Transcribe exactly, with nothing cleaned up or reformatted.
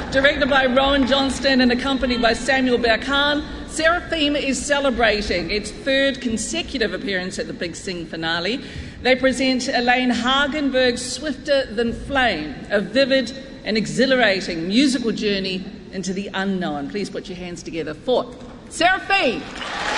Directed by Rowan Johnston and accompanied by Samuel Berkhan, Seraphim is celebrating its third consecutive appearance at the Big Sing finale. They present Elaine Hagenberg's Swifter Than Flame, a vivid and exhilarating musical journey into the unknown. Please put your hands together for Seraphim.